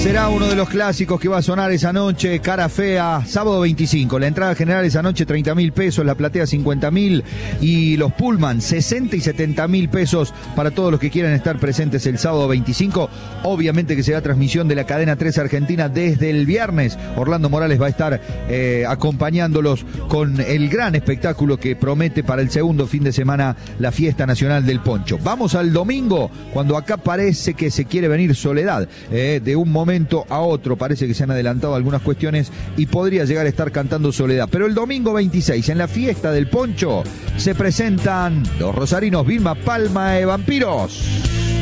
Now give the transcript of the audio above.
Será uno de los clásicos que va a sonar esa noche, Cara Fea, sábado 25. La entrada general esa noche 30.000 pesos, la platea 50.000 y los Pullman 60 y 70.000 pesos para todos los que quieran estar presentes el sábado 25. Obviamente que será transmisión de la cadena 3 Argentina desde el viernes. Orlando Morales va a estar acompañándolos con el gran espectáculo que promete para el segundo fin de semana la Fiesta Nacional del Poncho. Vamos al domingo, cuando acá parece que se quiere venir Soledad, de un momento a otro parece que se han adelantado algunas cuestiones y podría llegar a estar cantando Soledad, pero el domingo 26 en la Fiesta del Poncho se presentan los rosarinos Vilma Palma y Vampiros.